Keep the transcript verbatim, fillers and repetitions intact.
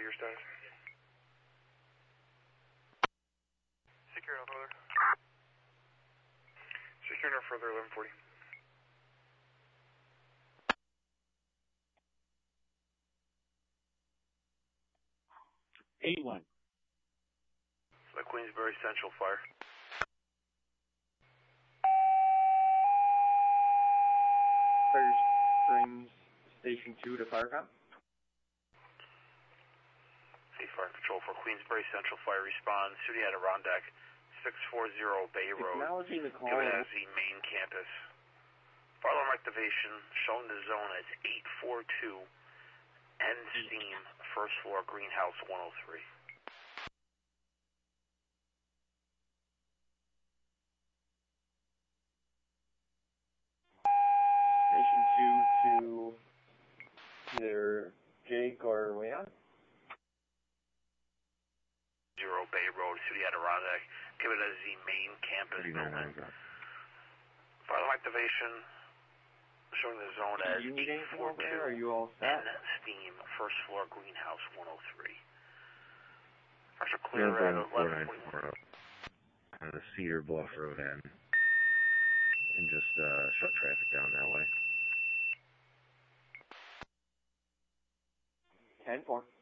your status? Secure no further. Secure no further, eleven forty. eighty-one. The Queensbury Central Fire. Fire Springs Station two to Firecom. C Fire Control for Queensbury Central Fire response. City Adirondack, six forty Bay Road. Acknowledging the call. Given as the main campus. Fire alarm activation, showing the zone as eight four two. End steam, first floor, greenhouse one oh three. Station two to either Jake or Leon. Zero Bay Road, City Adirondack, given as the main campus building. Fire alarm activation, showing the zone as eight four two. Are you all set? End steam, first floor, greenhouse one oh three. Pressure clear at eleven forty-one. On the Cedar Bluff Road end. And just uh, shut traffic down that way. ten four.